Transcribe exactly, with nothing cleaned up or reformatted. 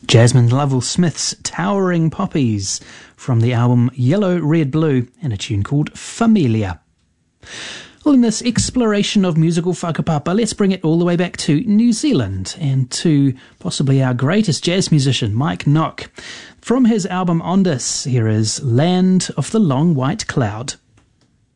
Jasmine Lovell Smith's Towering Poppies from the album Yellow, Red, Blue, and a tune called Familia. Well, in this exploration of musical whakapapa, let's bring it all the way back to New Zealand and to possibly our greatest jazz musician, Mike Nock. From his album Ondus, here is Land of the Long White Cloud.